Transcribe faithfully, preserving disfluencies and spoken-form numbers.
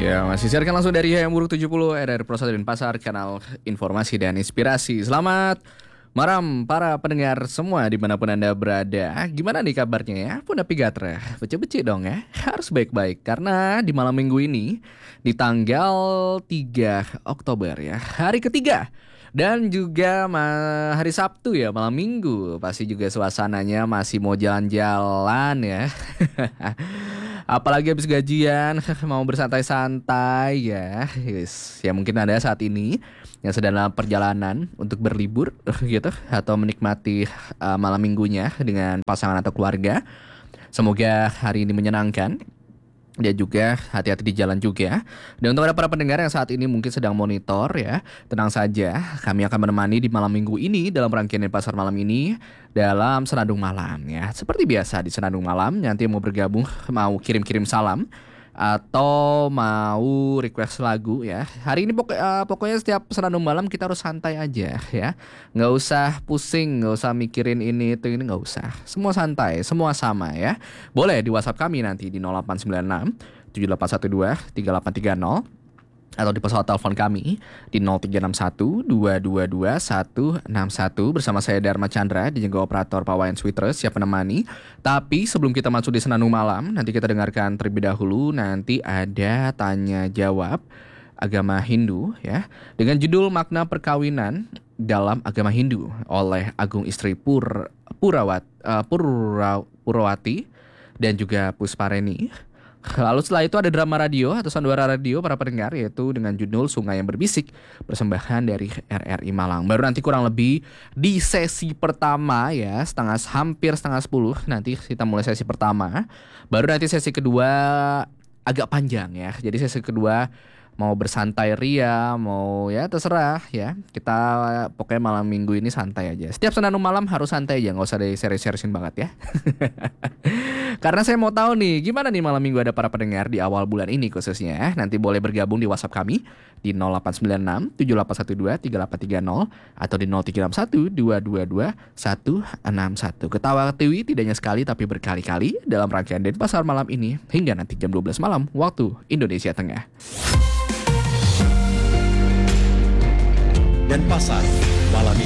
Ya, masih siarkan langsung dari Hayam Buruk tujuh puluh R R Pro satu Denpasar, kanal informasi dan inspirasi. Selamat malam para pendengar semua dimanapun Anda berada. Gimana nih kabarnya ya? Pun Api Gatra, bece-bece dong ya. Harus baik-baik karena di malam minggu ini di tanggal tiga Oktober ya, hari ketiga. Dan juga ma- hari Sabtu ya, malam minggu. Pasti juga suasananya masih mau jalan-jalan ya. Apalagi habis gajian mau bersantai-santai ya. Yes. Ya mungkin Anda saat ini yang sedang dalam perjalanan untuk berlibur gitu atau menikmati uh, malam minggunya dengan pasangan atau keluarga. Semoga hari ini menyenangkan. Dan juga hati-hati di jalan juga. Dan untuk ada para pendengar yang saat ini mungkin sedang monitor ya, tenang saja, kami akan menemani di malam minggu ini dalam rangkaian Denpasar malam ini dalam Senandung Malam ya. Seperti biasa di Senandung Malam, nanti mau bergabung, mau kirim-kirim salam atau mau request lagu ya. Hari ini pokok, uh, pokoknya setiap Senandung Malam kita harus santai aja ya. Nggak usah pusing, nggak usah mikirin ini itu ini, nggak usah. Semua santai, semua sama ya. Boleh di WhatsApp kami nanti di nol delapan sembilan enam tujuh delapan satu dua tiga delapan tiga nol atau di pesawat telepon kami di nol tiga enam satu dua dua dua satu enam satu bersama saya Dharma Chandra di jaga operator Pawayan Sweeters siap menemani. Tapi sebelum kita masuk di Senandung Malam, nanti kita dengarkan terlebih dahulu nanti ada tanya jawab agama Hindu ya dengan judul makna perkawinan dalam agama Hindu oleh Agung Istri Pur Purawat uh, Pura, Purawati dan juga Puspareni. Lalu setelah itu ada drama radio atau sandiwara radio para pendengar, yaitu dengan judul Sungai yang Berbisik, persembahan dari R R I Malang. Baru nanti kurang lebih di sesi pertama ya, setengah hampir setengah sepuluh nanti kita mulai sesi pertama. Baru nanti sesi kedua agak panjang ya. Jadi sesi kedua mau bersantai ria, mau ya terserah ya. Kita pokoknya malam minggu ini santai aja. Setiap Senandung Malam harus santai aja, nggak usah diserius-seriusin banget ya. Karena saya mau tahu nih, gimana nih malam minggu ada para pendengar di awal bulan ini khususnya. Nanti boleh bergabung di WhatsApp kami di nol delapan sembilan enam tujuh delapan satu dua tiga delapan tiga nol atau di nol tiga enam satu dua dua dua satu enam satu. Ketawa Tiwi tidak hanya sekali tapi berkali-kali dalam rangkaian Denpasar malam ini hingga nanti jam dua belas malam waktu Indonesia Tengah. Denpasar malam ini.